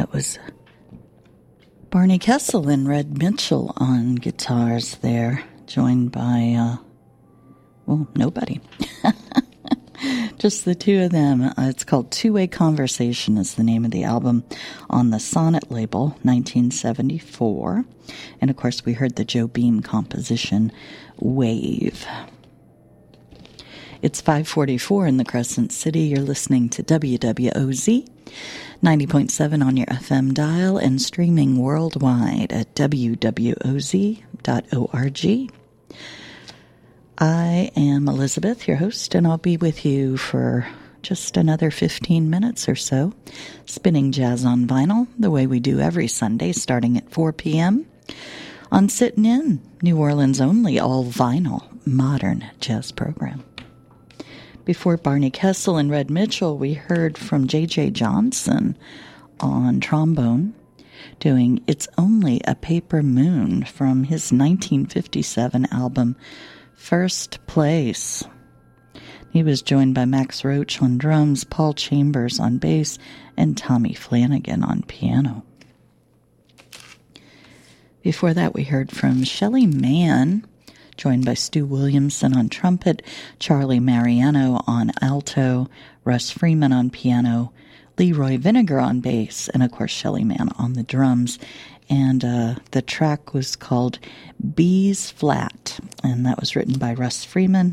That was Barney Kessel and Red Mitchell on guitars there, joined by, nobody. Just the two of them. It's called Two-Way Conversation is the name of the album on the Sonnet label, 1974. And, of course, we heard the Joe Beam composition, Wave. It's 5:44 in the Crescent City. You're listening to WWOZ 90.7 on your FM dial and streaming worldwide at wwoz.org. I am Elizabeth, your host, and I'll be with you for just another 15 minutes or so, spinning jazz on vinyl the way we do every Sunday starting at 4 p.m. on Sittin' In, New Orleans' only all-vinyl modern jazz program. Before Barney Kessel and Red Mitchell, we heard from J.J. Johnson on trombone doing It's Only a Paper Moon from his 1957 album First Place. He was joined by Max Roach on drums, Paul Chambers on bass, and Tommy Flanagan on piano. Before that, we heard from Shelly Manne, joined by Stu Williamson on trumpet, Charlie Mariano on alto, Russ Freeman on piano, Leroy Vinegar on bass, and of course Shelly Manne on the drums. And the track was called Bees Flat, and that was written by Russ Freeman,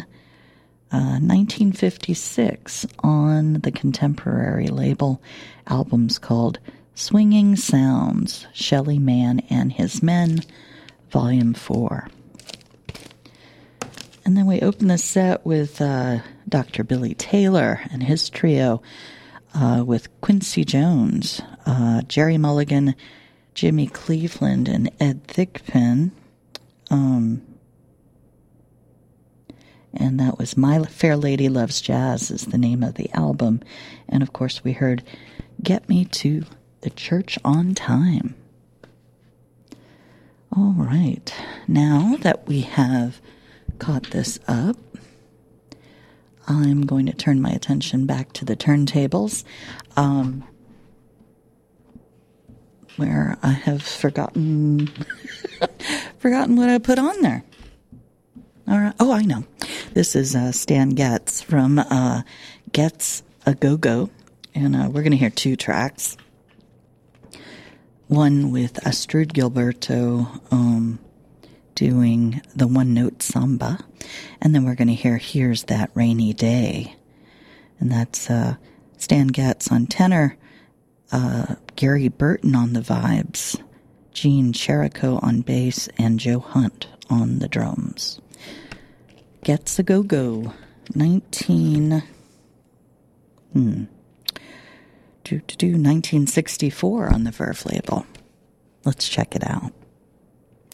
1956, on the Contemporary label. Album's called Swinging Sounds, Shelly Manne and His Men, Volume 4. And then we open the set with Dr. Billy Taylor and his trio with Quincy Jones, Jerry Mulligan, Jimmy Cleveland, and Ed Thigpen. And that was My Fair Lady Loves Jazz is the name of the album. And, of course, we heard Get Me to the Church on Time. All right. Now that we have caught this up, I'm going to turn my attention back to the turntables, where I have forgotten what I put on there. All right. Oh, I know. This is Stan Getz from Getz A Go-Go, and we're going to hear two tracks. One with Astrud Gilberto doing the one-note samba, and then we're going to hear Here's That Rainy Day, and that's Stan Getz on tenor, Gary Burton on the vibes, Gene Cherico on bass, and Joe Hunt on the drums. Getz A Go-Go, 1964 on the Verve label. Let's check it out.